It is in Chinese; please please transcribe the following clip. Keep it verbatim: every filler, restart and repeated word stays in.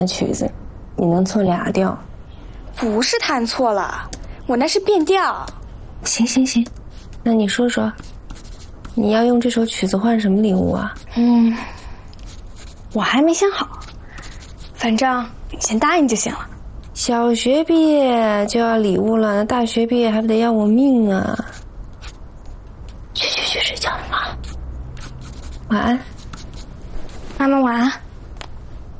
曲子，你能错俩调？ 不是弹错了，我那是变调。 行行行，那你说说，你要用这首曲子换什么礼物啊？ 嗯，我还没想好，反正你先答应就行了。 小学毕业就要礼物了，那大学毕业还不得要我命啊！去去去睡觉了，晚安， 妈妈晚安。